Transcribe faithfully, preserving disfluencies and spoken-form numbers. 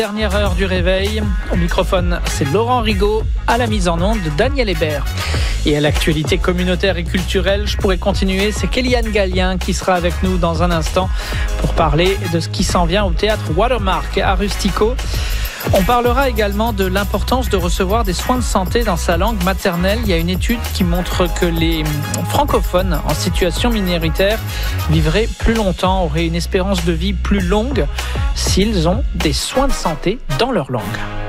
Dernière heure du réveil, au microphone c'est Laurent Rigaud, à la mise en onde de Daniel Hébert. Et à l'actualité communautaire et culturelle, je pourrais continuer, c'est Kéliane Gallien qui sera avec nous dans un instant pour parler de ce qui s'en vient au théâtre Watermark à Rustico. On parlera également de l'importance de recevoir des soins de santé dans sa langue maternelle. Il y a une étude qui montre que les francophones en situation minoritaire vivraient plus longtemps, auraient une espérance de vie plus longue s'ils ont des soins de santé dans leur langue.